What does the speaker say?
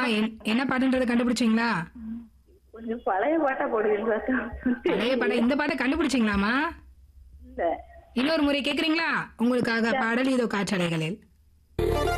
என்ன பாட்டுன்றதை கண்டுபிடிச்சீங்களா? கொஞ்சம் பழைய பாட்டா போடுவீங்களா? பழைய பாடம். இந்த பாட்டை கண்டுபிடிச்சீங்களாமா? இல்ல. இன்னொரு முறை கேக்குறீங்களா? உங்களுக்காக பாடல் இதோ காற்றலைகளில்.